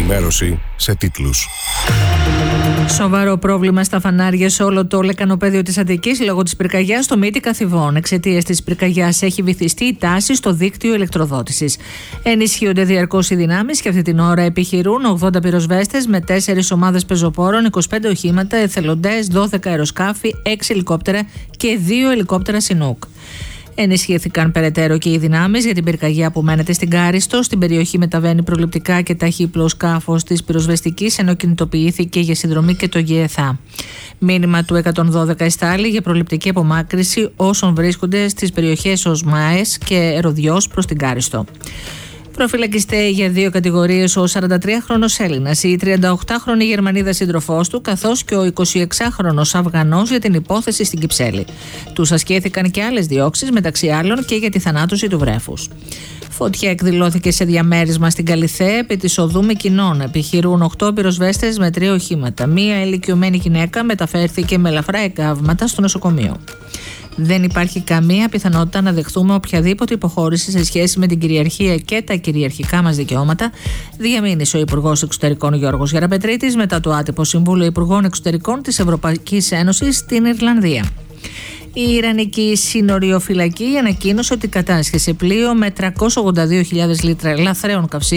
ενημέρωση σε τίτλους. Σοβαρό πρόβλημα στα φανάρια σε όλο το λεκανοπέδιο της Αττικής λόγω της πυρκαγιάς στο Μύτη Καθηβών. Εξαιτίας της πυρκαγιάς έχει βυθιστεί η τάση στο δίκτυο ηλεκτροδότησης. Ενισχύονται διαρκώς οι δυνάμεις και αυτή την ώρα επιχειρούν 80 πυροσβέστες με 4 ομάδες πεζοπόρων, 25 οχήματα, εθελοντές, 12 αεροσκάφη, 6 ελικόπτερα και 2 ελικόπτερα Σινούκ. Ενισχύθηκαν περαιτέρω και οι δυνάμεις για την πυρκαγιά που μένεται στην Κάριστο. Στην περιοχή μεταβαίνει προληπτικά και ταχύπλο σκάφος της πυροσβεστικής, ενώ κινητοποιήθηκε για συνδρομή και το ΓΕΘΑ. Μήνυμα του 112 εστάλει για προληπτική απομάκρυνση όσων βρίσκονται στις περιοχές Οσμάες και Ροδιός προς την Κάριστο. Προφυλακιστέ για 2 κατηγορίες ο 43χρονος Έλληνας, η 38χρονη Γερμανίδα σύντροφός του, καθώς και ο 26χρονος Αφγανός για την υπόθεση στην Κυψέλη. Τους ασκήθηκαν και άλλες διώξεις, μεταξύ άλλων και για τη θανάτωση του βρέφους. Φωτιά εκδηλώθηκε σε διαμέρισμα στην Καλιθέα επί της οδού Μεκκινών. Επιχειρούν 8 πυροσβέστες με 3 οχήματα. Μία ηλικιωμένη γυναίκα μεταφέρθηκε με ελαφρά εγκάβματα στο νοσοκομείο. Δεν υπάρχει καμία πιθανότητα να δεχθούμε οποιαδήποτε υποχώρηση σε σχέση με την κυριαρχία και τα κυριαρχικά μας δικαιώματα, διαμήνυσε ο Υπουργός Εξωτερικών Γιώργος Γεραπετρίτης μετά το άτυπο Συμβούλιο Υπουργών Εξωτερικών της Ευρωπαϊκής Ένωσης στην Ιρλανδία. Η Ιρανική Συνοριοφυλακή ανακοίνωσε ότι κατάσχεσε πλοίο με 382.000 λίτρα ελαφραίων καυσίμων